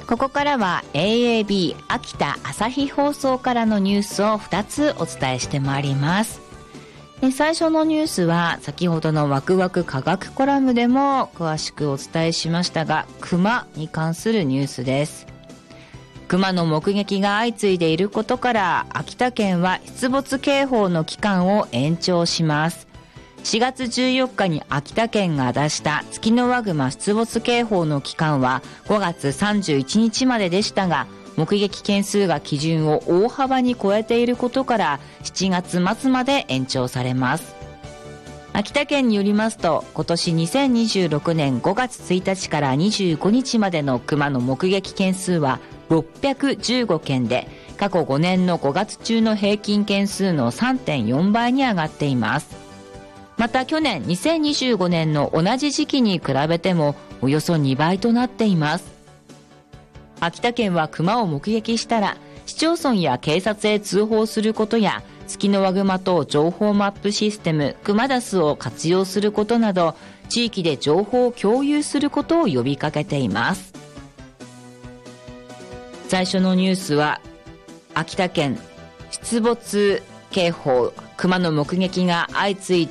ここからは AAB 秋田朝日放送からのニュースを2つお伝えしてまいります。最初のニュースは先ほどのワクワク科学コラムでも詳しくお伝えしましたが、クマに関するニュースです。クマの目撃が相次いでいることから秋田県は出没警報の期間を延長します。4月14日に秋田県が出したツキノワグマ出没警報の期間は5月31日まででしたが、目撃件数が基準を大幅に超えていることから7月末まで延長されます。秋田県によりますと、今年2026年5月1日から25日までのクマの目撃件数は615件で、過去5年の5月中の平均件数の 3.4 倍に上がっています。また去年2025年の同じ時期に比べてもおよそ2倍となっています。秋田県はクマを目撃したら市町村や警察へ通報することや、ツキノワグマ等情報マップシステムクマダスを活用することなど、地域で情報を共有することを呼びかけています。最初のニュースは秋田県出没警報、クマの目撃が相次い